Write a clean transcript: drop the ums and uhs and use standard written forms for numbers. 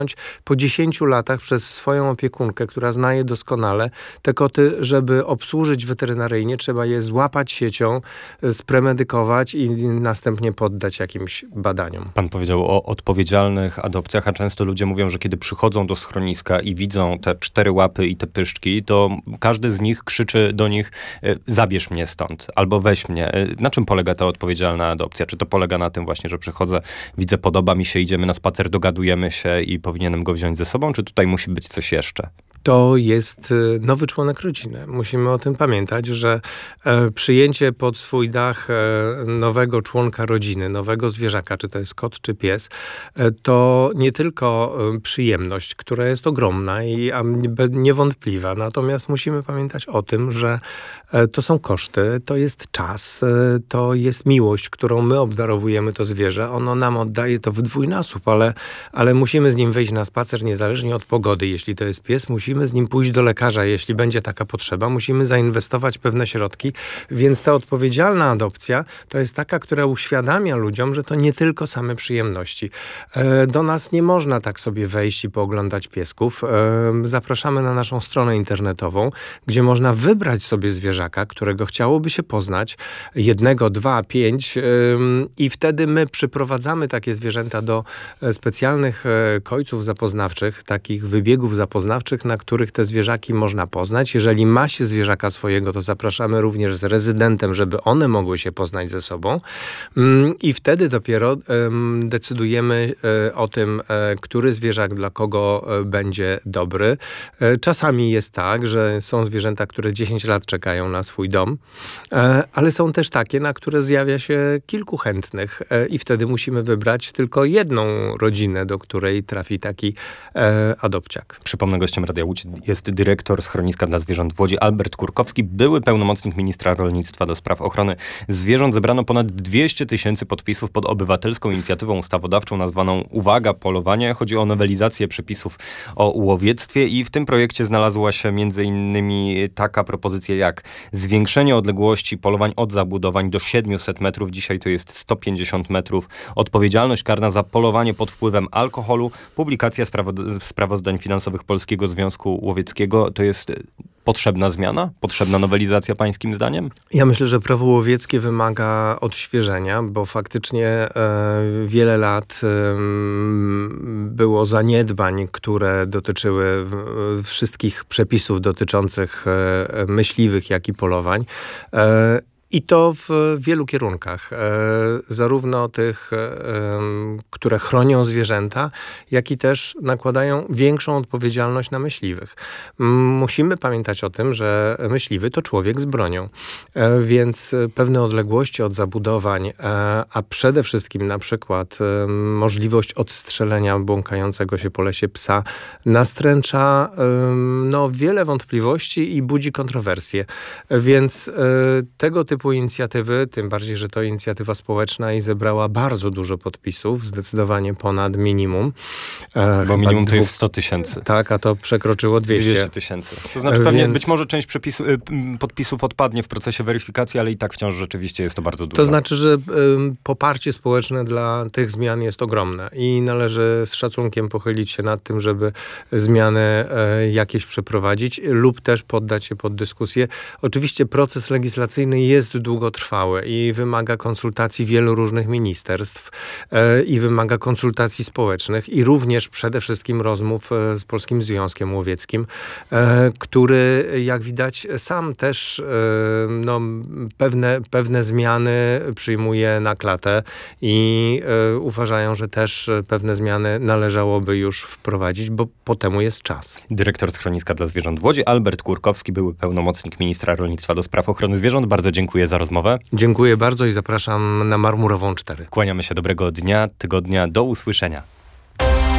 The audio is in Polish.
po 10 latach przez swoją opiekunkę, która zna je doskonale, te koty, żeby obsłużyć weterynaryjnie, trzeba je złapać siecią, spremedykować i następnie poddać jakimś badaniom. Pan powiedział o odpowiedzialnych adopcjach, a często ludzie mówią, że kiedy przychodzą do schroniska i widzą te 4 łapy i te pyszczki, to każdy z nich krzyczy do nich: zabierz mnie stąd, albo weź mnie. Na czym polega ta odpowiedzialna adopcja? Czy to polega na tym właśnie, że przychodzę, widzę, podoba mi się, idziemy na spacer, dogadujemy się i powinienem go wziąć ze sobą, czy tutaj musi być coś jeszcze? To jest nowy członek rodziny. Musimy o tym pamiętać, że przyjęcie pod swój dach nowego członka rodziny, nowego zwierzaka, czy to jest kot, czy pies, to nie tylko przyjemność, która jest ogromna i niewątpliwa. Natomiast musimy pamiętać o tym, że to są koszty, to jest czas, to jest miłość, którą my obdarowujemy to zwierzę. Ono nam oddaje to w dwójnasób, ale musimy z nim wyjść na spacer niezależnie od pogody. Jeśli to jest pies, musimy z nim pójść do lekarza, jeśli będzie taka potrzeba. Musimy zainwestować pewne środki, więc ta odpowiedzialna adopcja to jest taka, która uświadamia ludziom, że to nie tylko same przyjemności. Do nas nie można tak sobie wejść i pooglądać piesków. Zapraszamy na naszą stronę internetową, gdzie można wybrać sobie zwierzaka, którego chciałoby się poznać, 1, 2, 5 i wtedy my przyprowadzamy takie zwierzęta do specjalnych kojców zapoznawczych, takich wybiegów zapoznawczych, na których te zwierzaki można poznać. Jeżeli ma się zwierzaka swojego, to zapraszamy również z rezydentem, żeby one mogły się poznać ze sobą i wtedy dopiero decydujemy o tym, który zwierzak dla kogo będzie dobry. Czasami jest tak, że są zwierzęta, które 10 lat czekają na swój dom, ale są też takie, na które zjawia się kilku chętnych i wtedy musimy wybrać tylko jedną rodzinę, do której trafi taki adopciak. Przypomnę, gościem Radia Łódź jest dyrektor schroniska dla zwierząt w Łodzi Albert Kurkowski, były pełnomocnik ministra rolnictwa do spraw ochrony zwierząt. Zebrano ponad 200 000 podpisów pod obywatelską inicjatywą ustawodawczą nazwaną Uwaga, polowanie. Chodzi o nowelizację przepisów o łowiectwie i w tym projekcie znalazła się m.in. taka propozycja jak zwiększenie odległości polowań od zabudowań do 700 metrów. Dzisiaj to jest 150 metrów. Odpowiedzialność karna za polowanie pod wpływem alkoholu. Publikacja sprawozdań finansowych Polskiego Związku Łowieckiego. To jest potrzebna zmiana? Potrzebna nowelizacja pańskim zdaniem? Ja myślę, że prawo łowieckie wymaga odświeżenia, bo faktycznie wiele lat było zaniedbań, które dotyczyły wszystkich przepisów dotyczących myśliwych, jak i polowań. I to w wielu kierunkach. Zarówno tych, które chronią zwierzęta, jak i też nakładają większą odpowiedzialność na myśliwych. Musimy pamiętać o tym, że myśliwy to człowiek z bronią. Więc pewne odległości od zabudowań, a przede wszystkim na przykład możliwość odstrzelenia błąkającego się po lesie psa nastręcza wiele wątpliwości i budzi kontrowersje. Więc tego typu inicjatywy, tym bardziej, że to inicjatywa społeczna i zebrała bardzo dużo podpisów, zdecydowanie ponad minimum. Bo minimum to jest 100 000. Tak, a to przekroczyło 200 000. To znaczy pewnie być może część podpisów odpadnie w procesie weryfikacji, ale i tak wciąż rzeczywiście jest to bardzo dużo. To znaczy, że poparcie społeczne dla tych zmian jest ogromne i należy z szacunkiem pochylić się nad tym, żeby zmiany jakieś przeprowadzić lub też poddać się pod dyskusję. Oczywiście proces legislacyjny jest długotrwały i wymaga konsultacji wielu różnych ministerstw i wymaga konsultacji społecznych i również przede wszystkim rozmów z Polskim Związkiem Łowieckim, który jak widać sam też pewne zmiany przyjmuje na klatę i uważają, że też pewne zmiany należałoby już wprowadzić, bo po temu jest czas. Dyrektor schroniska dla zwierząt w Łodzi Albert Kurkowski, były pełnomocnik ministra rolnictwa do spraw ochrony zwierząt. Bardzo dziękuję za rozmowę. Dziękuję bardzo i zapraszam na Marmurową 4. Kłaniamy się, dobrego dnia, tygodnia, do usłyszenia.